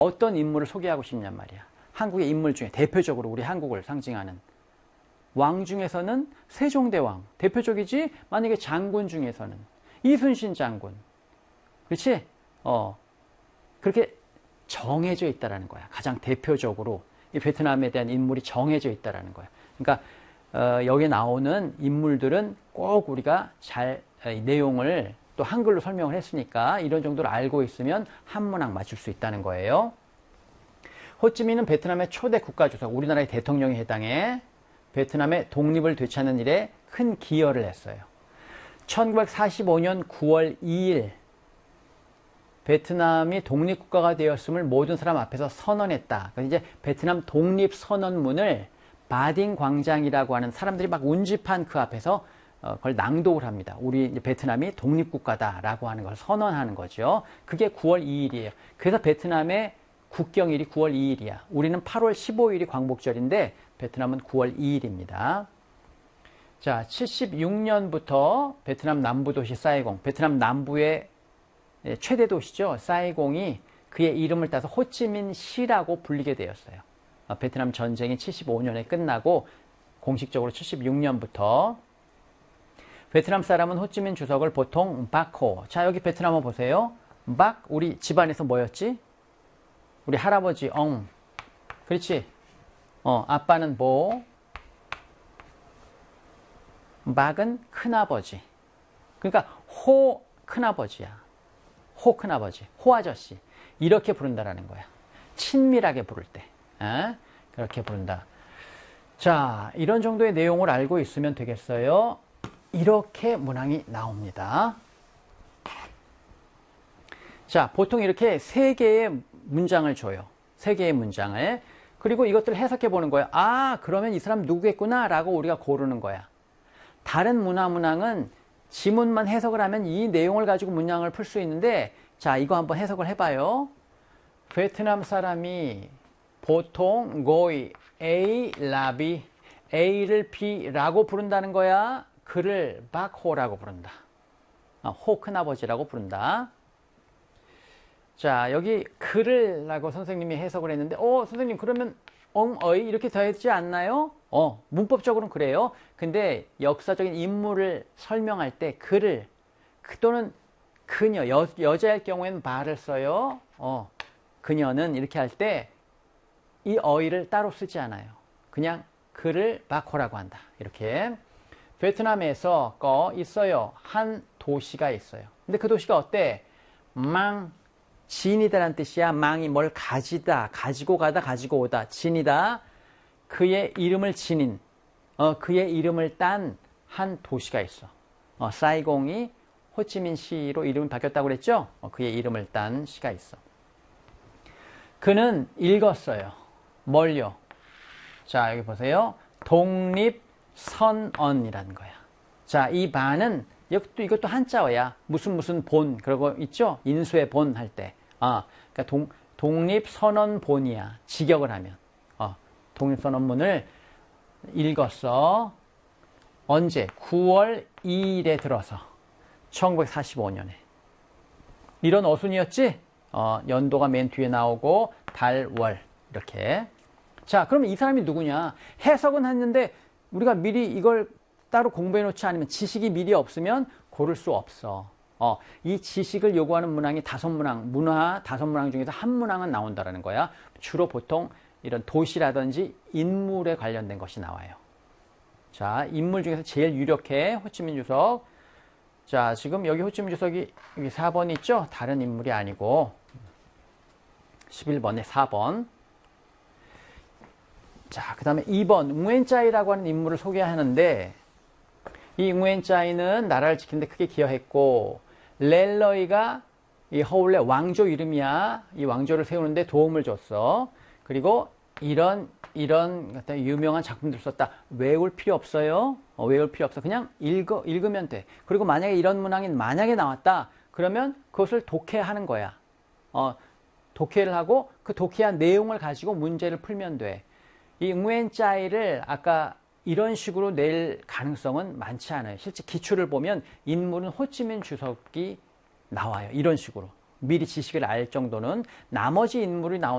어떤 인물을 소개하고 싶냔 말이야. 한국의 인물 중에 대표적으로 우리 한국을 상징하는 왕 중에서는 세종대왕 대표적이지. 만약에 장군 중에서는 이순신 장군. 그렇지? 그렇게 정해져 있다라는 거야. 가장 대표적으로 이 베트남에 대한 인물이 정해져 있다라는 거야. 그러니까 여기에 나오는 인물들은 꼭 우리가 잘 내용을 또 한글로 설명을 했으니까 이런 정도로 알고 있으면 한 문항 맞출 수 있다는 거예요. 호찌민은 베트남의 초대 국가주석, 우리나라의 대통령에 해당해 베트남의 독립을 되찾는 일에 큰 기여를 했어요. 1945년 9월 2일 베트남이 독립국가가 되었음을 모든 사람 앞에서 선언했다. 그래서 이제 베트남 독립선언문을 바딩 광장이라고 하는 사람들이 막 운집한 그 앞에서 그걸 낭독을 합니다. 우리 이제 베트남이 독립국가다라고 하는 걸 선언하는 거죠. 그게 9월 2일이에요. 그래서 베트남의 국경일이 9월 2일이야. 우리는 8월 15일이 광복절인데 베트남은 9월 2일입니다. 자, 76년부터 베트남 남부 도시 사이공, 베트남 남부의 최대 도시죠. 사이공이 그의 이름을 따서 호찌민 시라고 불리게 되었어요. 베트남 전쟁이 75년에 끝나고 공식적으로 76년부터 베트남 사람은 호찌민 주석을 보통 박호. 자, 여기 베트남어 보세요. 박, 우리 집안에서 뭐였지? 우리 할아버지 엉. 그렇지? 아빠는 보. 박은 큰아버지. 그러니까 호 큰아버지야. 호 큰아버지, 호 아저씨. 이렇게 부른다라는 거야. 친밀하게 부를 때. 그렇게 부른다. 자, 이런 정도의 내용을 알고 있으면 되겠어요. 이렇게 문항이 나옵니다. 자, 보통 이렇게 3개의 문장을 줘요. 3개의 문장을. 그리고 이것들을 해석해 보는 거예요. 아, 그러면 이 사람 누구겠구나 라고 우리가 고르는 거야. 다른 문항은 지문만 해석을 하면 이 내용을 가지고 문장을 풀 수 있는데, 자, 이거 한번 해석을 해봐요. 베트남 사람이 보통 고이 A 라비 A를 B라고 부른다는 거야. 그를 박호라고 부른다. 호 큰아버지라고 부른다. 자, 여기 그를 라고 선생님이 해석을 했는데 선생님 그러면 어이 이렇게 되지 않나요? 문법적으로는 그래요. 근데 역사적인 인물을 설명할 때 그를 또는 그녀, 여자일 경우에는 바를 써요. 그녀는 이렇게 할 때 이 어이를 따로 쓰지 않아요. 그냥 그를 박호라고 한다. 이렇게. 베트남에서 있어요. 한 도시가 있어요. 근데 그 도시가 어때? 망, 진이다라는 뜻이야. 망이 뭘 가지다, 가지고 가다, 가지고 오다. 진이다. 그의 이름을 지닌, 그의 이름을 딴 한 도시가 있어. 사이공이 호치민 시로 이름이 바뀌었다고 그랬죠? 그의 이름을 딴 시가 있어. 그는 뭘요? 자, 여기 보세요. 독립선언이라는 거야. 자, 이 반은 이것도 한자어야. 무슨 본 그러고 있죠? 인수의 본 할 때. 그러니까 독립선언본이야. 직역을 하면. 독립선언문을 읽었어. 언제? 9월 2일에 들어서 1945년에. 이런 어순이었지? 연도가 맨 뒤에 나오고 달, 월 이렇게. 자, 그럼 이 사람이 누구냐? 해석은 했는데 우리가 미리 이걸 따로 공부해 놓지 않으면, 지식이 미리 없으면 고를 수 없어. 이 지식을 요구하는 문항이 5문항, 문화 5문항 중에서 한 문항은 나온다라는 거야. 주로 보통 이런 도시라든지 인물에 관련된 것이 나와요. 자, 인물 중에서 제일 유력해 호치민 주석. 자, 지금 여기 호치민 주석이 여기 4번 있죠? 다른 인물이 아니고 11번에 4번. 자, 그 다음에 2번 웅웬짜이라고 하는 인물을 소개하는데, 이 웅웬짜이는 나라를 지키는데 크게 기여했고, 렐러이가 이 허울레 왕조 이름이야. 이 왕조를 세우는데 도움을 줬어. 그리고 이런 유명한 작품들 썼다. 외울 필요 없어요. 외울 필요 없어. 그냥 읽으면 돼. 그리고 만약에 이런 문항이 만약에 나왔다. 그러면 그것을 독해하는 거야. 독해를 하고 그 독해한 내용을 가지고 문제를 풀면 돼. 이 웅웬짜이를 아까 이런 식으로 낼 가능성은 많지 않아요. 실제 기출을 보면 인물은 호치민 주석이 나와요. 이런 식으로. 미리 지식을 알 정도는. 나머지 인물이 나온